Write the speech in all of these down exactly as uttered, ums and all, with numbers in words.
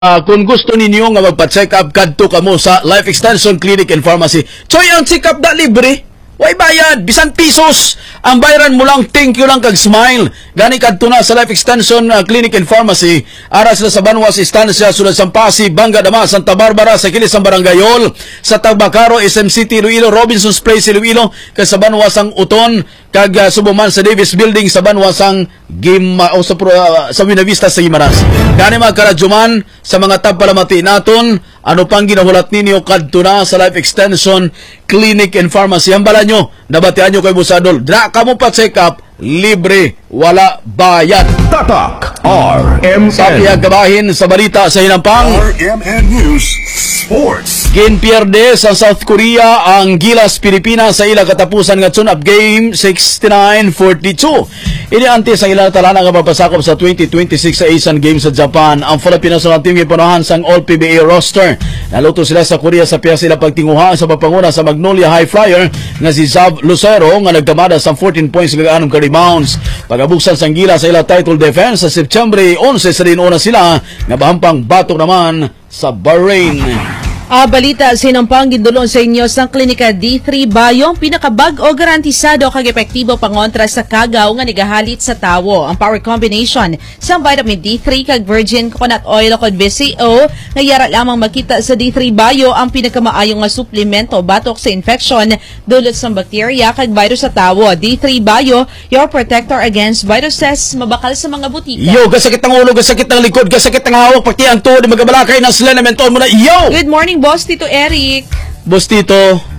Uh, kung gusto ninyo nga magpa-check up, kadto kamo sa Life Extension Clinic and Pharmacy. Choy, ang check up na libre. Way bayad, bisan pisos. Ang bayaran mo lang, thank you lang kag smile. Gani kadto na sa Life Extension uh, Clinic and Pharmacy. Ara sila sa Banwas Estancia, sulod sa Pasig, Banga Dama, Santa Barbara, sa kilis ng Barangayol, sa Tagbacaro, S M City, Iloilo, Robinson's Place, Iloilo, kag sa Banwas ang Uton, kag uh, Subuman sa Davis Building sa Banwas ang Gima o sa uh, sa Buenavista sa Gimaras. Gani mga karadyoman sa mga tabpalamati naton, ano pang ginahulat ninyo kadto na sa Life Extension Clinic and Pharmacy. Hambala nyo, nabatian nyo kay Busadol. Dra ka mo pa check up, libre, wala bayad. Tatak R M N. Sa piyagabahin sa balita sa Hinampang R M N News Sports. Ginpierde sa South Korea ang Gilas Pilipinas sa ila katapusan nga tune-up game sixty-nine forty-two. Ini anti sa ila talana nga papasakop sa twenty twenty-six sa Asian Games sa Japan. Ang Philippine national team gipunahan sang All P B A roster. Naluto sila sa Korea sa piya sila pagtinguha sa papanguna sa Magnolia High Flyer nga si Zav Lucero nga nagtamada sa fourteen points ug anong ka rebounds. Pagabuksan sang Gilas sa ila title defense sa September eleven sa rinuna sila nga bahampang batok naman sa Bahrain. Ah, balita sinampang gindulon sa inyo sa klinika D three Bayong pinakabag o garantisado kag epektibo pangontra sa kagaw nga nigahalit sa tawo. Ang power combination sa vitamin D three kag virgin coconut oil kag B C O nga yara lamang makita sa D three Bayo ang pinakamaayong nga suplemento batok sa infection dulot sa bakterya kag virus sa tawo. D three Bayo, your protector against viruses mabakal sa mga butika. Yo, gasakit ang ulo, gasakit ang likod, gasakit ang hawak, pati ang tuhod, magabalakay ng slenamenton mo na. Yo! Good morning, Boss Tito Eric. Boss Tito,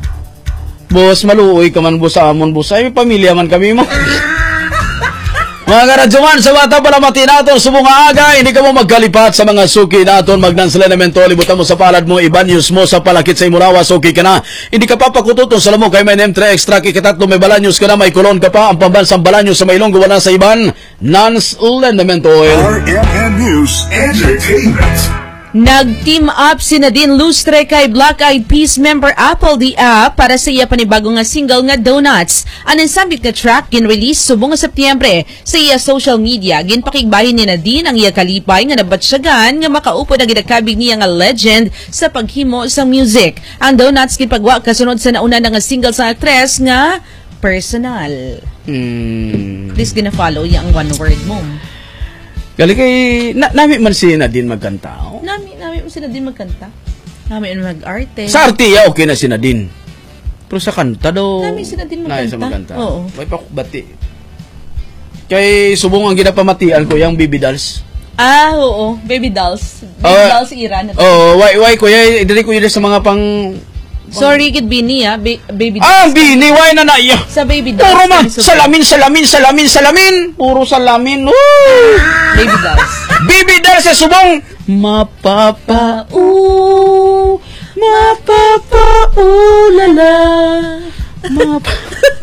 boss, maluoy ka man, boss, amon, boss. Ay, pamilya man kami mo. Mga karadyoman, sa bata pala mati natin, subong aga, hindi ka mo magkalipat sa mga suki natin, magnansala naman to, libutan mo sa palad mo, ibanyos mo sa palakit sa imulawa, suki ka na. Hindi ka pa pakututo sa lamo, kay may M three extra, kikatatlo, may balanyos ka na, may kulon ka pa, ang pambansang balanyos sa may ilonggo, wala sa iban, non-slenderment oil. R M N News Entertainment. Nag-team up si Nadine Lustre kay Black Eyed Peas member Apple the App para sa iya panibago nga single nga Donuts. Ang sambit nga track gin-release subong nga Setyembre sa iya social media. Ginpakigbahin ni Nadine ang iya kalipay nga nabatsyagan nga makaupo na ginakabig niya nga legend sa paghimo sa music. Ang Donuts ginpagwa kasunod sa nauna na nga single sa actress nga Personal. Hmm. Please gina-follow iya ang one word mo. Gali kay, na, nami man si Nadine magkanta. Oh? Nami, nami mo si Nadine magkanta. Nami mo mag-arte. Sa arte, ya, okay na si Nadine. Pero sa kanta daw. Nami si Nadine magkanta. Nami sa magkanta. Oo. May pakubati. Kay subong ang ginapamatian ko, yung Baby Dolls. Ah, oo. Baby Dolls. Baby Uh, Dolls era. Oo, oh, why, why ko, yan, dili ko yun sa mga pang... Sorry, Kid Bini, ah. Ba- baby Dolls. Ah, Bini, why na na iya? Sa Baby Dolls. Puro man, So, salamin, salamin, salamin, salamin. Puro salamin. Woo! Baby Dolls. Baby Dolls sa subong. Mapapa, ooh, mapapa, ooh, lala. Mapa.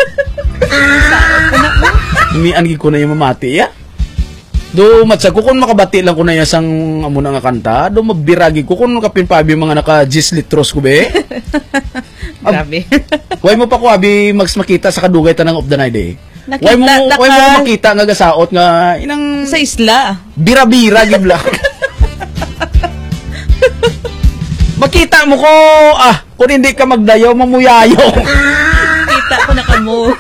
Mian ko na yung mamati, ya? Do matsa ko kung makabati lang ko na yasang amo na nga kanta, do magbiragi ko kung kapinpabi mga naka ten litros ko be. Grabe. Why mo pa ko abi mags makita sa kadugay tanang of the night eh. Nakita, Why mo naka- why mo makita nga gasaot nga inang Sa isla. bira-bira gibla. Makita mo ko ah kung hindi ka magdayaw mamuyayo. Kita ko na kamo.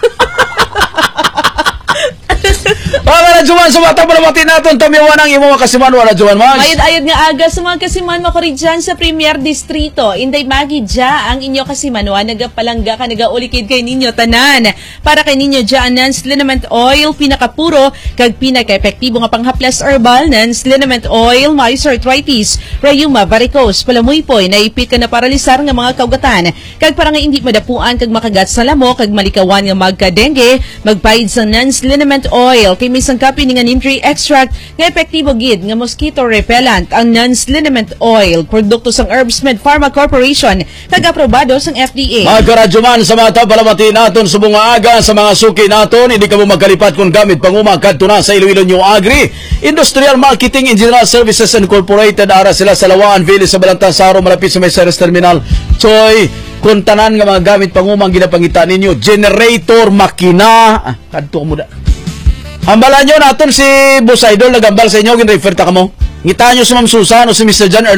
Mga karadyoman, sa bata pala mati natin, tamiwan ang imo mga kasiman, wala dyan mas. Ayod-ayod nga aga sa mga kasiman makori dyan sa Premier Distrito. Inday magi dya ang inyo kasimanwa, nagapalangga ka, nagaulikid kay ninyo tanan. Para kay ninyo dyan, non-slinament oil, pinakapuro, kag pinaka-epektibo nga panghaplas herbal, non-slinament oil, myos arthritis, rheuma, varicose, palamuypoy, naipit ka na paralisar nga mga kaugatan. Kag para nga hindi madapuan, kag makagat sa lamo, kag malikawan nga magka-dengue, magpahid sa non-slinament oil, kay may sangkapi ni nga neem tree extract nga epektibo gid nga mosquito repellent ang non-slinament oil produkto sang Herbsmed Pharma Corporation kag aprobado sang F D A. Mga karadyoman, sa mga palamati naton subong nga aga sa mga suki naton, hindi ka mo magkalipat kung gamit panguma kadto na sa Iloilo New Agri Industrial Marketing and General Services Incorporated. Ara sila sa Lawaan Village sa Balantang Saro, malapit sa may service terminal. Choy, kung tanan nga mga gamit pangumang ginapangita ninyo, generator, makina, ah, kadto mo da. Hambalan nyo natin si Boss Idol, nagambal sa inyo, gin-refer ta ka mo. Ngitaan nyo si Ma'am Susan o si Mister John